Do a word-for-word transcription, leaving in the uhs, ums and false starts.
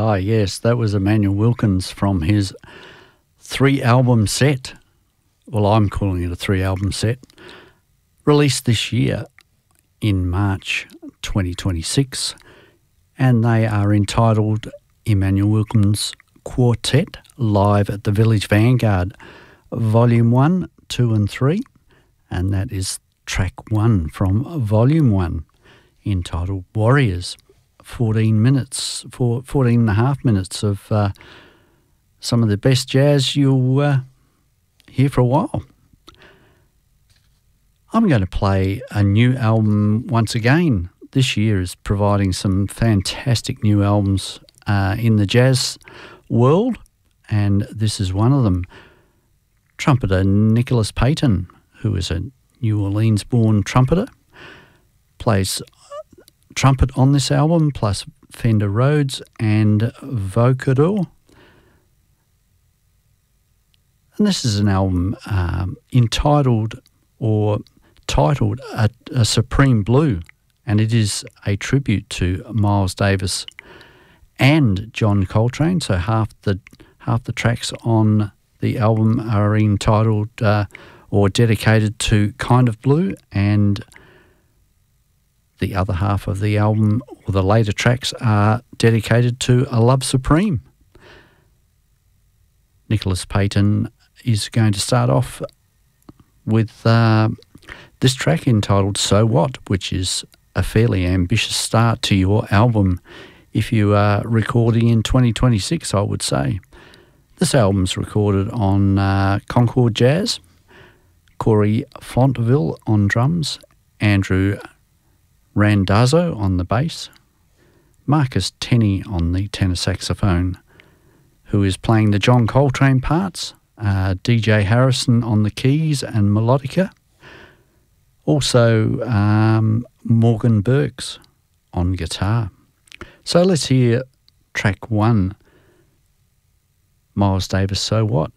Ah, yes, that was Emmanuel Wilkins from his three-album set. Well, I'm calling it a three-album set. Released this year in March twenty twenty-six, and they are entitled Emmanuel Wilkins Quartet Live at the Village Vanguard, Volume one, two and three, and that is track one from Volume one, entitled Warriors. fourteen minutes, for fourteen and a half minutes of uh, some of the best jazz you'll uh, hear for a while. I'm going to play a new album once again. This year is providing some fantastic new albums uh, in the jazz world, and this is one of them. Trumpeter Nicholas Payton, who is a New Orleans-born trumpeter, plays trumpet on this album, plus Fender Rhodes and vocador. And this is an album um, entitled or titled a, a Supreme Blue, and it is a tribute to Miles Davis and John Coltrane. So half the half the tracks on the album are entitled uh, or dedicated to Kind of Blue, and the other half of the album, or the later tracks, are dedicated to A Love Supreme. Nicholas Payton is going to start off with uh, this track entitled So What, which is a fairly ambitious start to your album if you are recording in twenty twenty-six, I would say. This album's recorded on uh, Concord Jazz, Corey Fontville on drums, Andrew Randazzo on the bass, Marcus Tenney on the tenor saxophone, who is playing the John Coltrane parts, uh, D J Harrison on the keys and melodica, also um, Morgan Burks on guitar. So let's hear track one, Miles Davis, So What.